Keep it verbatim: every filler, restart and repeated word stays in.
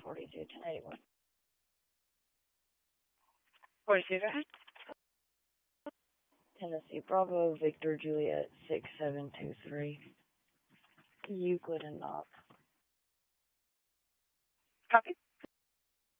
forty-two, ten eighty-one. forty-two, go ahead. Tennessee, Bravo, Victor, Juliet, six seven two three. Euclid and Knox. Copy.